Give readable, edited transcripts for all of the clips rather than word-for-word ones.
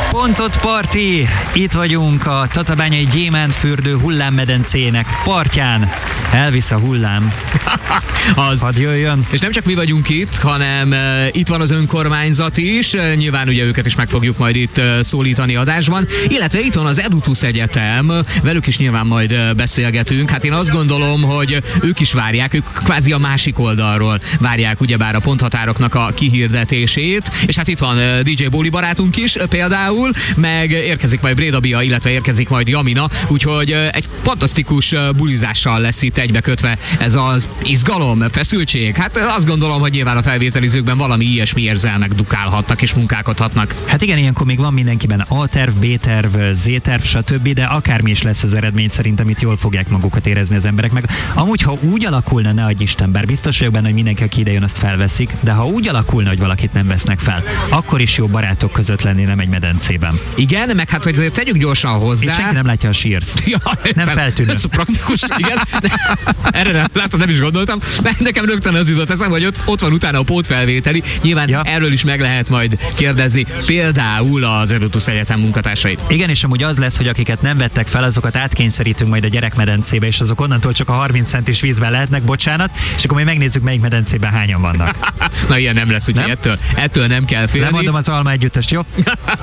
Pontot parti! Itt vagyunk a Tatabányai Gyémántfürdő hullámmedencének partján. Elvisz a hullám. Hadd jöjjön. És nem csak mi vagyunk itt, hanem itt van az önkormányzat is. Nyilván ugye őket is meg fogjuk majd itt szólítani adásban. Illetve itt van az Edutus Egyetem. Velük is nyilván majd beszélgetünk. Hát én azt gondolom, hogy ők is várják, ők kvázi a másik oldalról várják ugyebár a ponthatároknak a kihirdetését. És hát itt van DJ Bóli barátunk is például, meg érkezik majd Bréda Bia, illetve érkezik majd Jamina, úgyhogy egy fantasztikus bulizással lesz itt egybekötve ez az izgalom, feszültség. Hát azt gondolom, hogy nyilván a felvételizőkben valami ilyesmi érzelmek dukálhatnak és munkálkodhatnak. Hát igen, ilyenkor még van mindenkiben A-terv, B-terv, Z-terv, stb., de akármi is lesz az eredmény, szerintem itt jól fogják magukat érezni az emberek. Meg amúgy, ha úgy alakulna, ne adj Isten, bár biztos vagyok benne, hogy mindenki, aki ide jön, azt felveszik, de ha úgy alakulna, hogy valakit nem vesznek fel, akkor is jó barátok között lenni, nem egy medencében. Igen, meg hát, hogy tegyük gyorsan hozzá. És senki nem látja a sírsz. Ja, nem feltűnő. Ez a praktikus, igen. Erre nem, látod, nem is gondoltam. Nekem rögtön az jutott eszembe, hogy ott van utána a pótfelvételi. Nyilván erről is meg lehet majd kérdezni, például az Edutus Egyetem munkatársait. Igen, és amúgy az lesz, hogy akiket nem vettek fel, azokat átkényszerítünk majd a gyerekmedencébe, és azok onnantól csak a 30 centis vízben lehetnek, bocsánat, és akkor majd megnézzük, melyik medencében hányan vannak. Na ilyen nem lesz, úgyhogy ettől nem kell félni. Nem mondom az alma együttest, jó?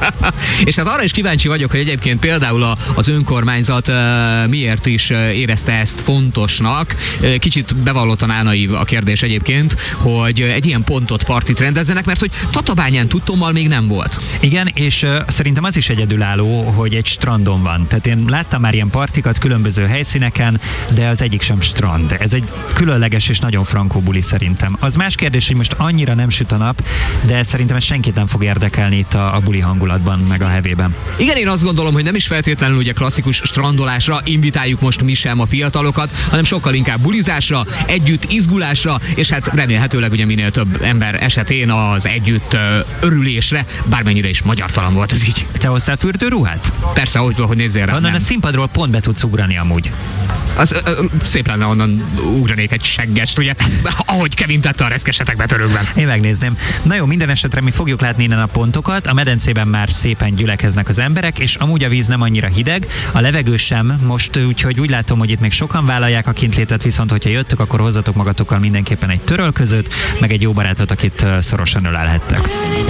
És hát arra is kíváncsi vagyok, hogy egyébként például az önkormányzat miért is érezte ezt fontosnak. Kicsit bevallottan álnaív a kérdés egyébként, hogy egy ilyen pontot partit rendezzenek, mert hogy Tatabányán tudtommal még nem volt. Igen, és szerintem az is egyedülálló, hogy egy strandon van. Tehát én láttam már ilyen partikat különböző helyszíneken, de az egyik sem strand. Ez egy különleges és nagyon frankó buli szerintem. Az más kérdés, hogy most annyira nem süt a nap, de szerintem ez senkit nem fog érdekelni itt a buli hangulatban, meg a hevében. Igen, én azt gondolom, hogy nem is feltétlenül ugye klasszikus strandolásra invitáljuk most mi sem a fiatalokat, hanem sokkal inkább bulizásra, együtt izgulásra, és hát remélhetőleg ugye minél több ember esetén az együtt örülésre, bármennyire is magyartalan volt ez így. Te hoztál fürdőruhát? Persze, hogy nézzél rá. Onnan a színpadról pont be tudsz ugrani amúgy. Az szép lenne, onnan ugranék egy seggest, ugye, ahogy Kevin tette a reszkesetek betörőkben. Én megnézném. Na jó, minden esetre mi fogjuk látni innen a pontokat, a medencében már szépen gyülekeznek az emberek, és amúgy a víz nem annyira hideg, a levegő sem most, úgyhogy úgy látom, hogy itt még sokan vállalják a kintlétet, viszont hogyha jöttök, akkor hozzatok magatokkal mindenképpen egy törölközőt, meg egy jó barátot, akit szorosan ölelhettek.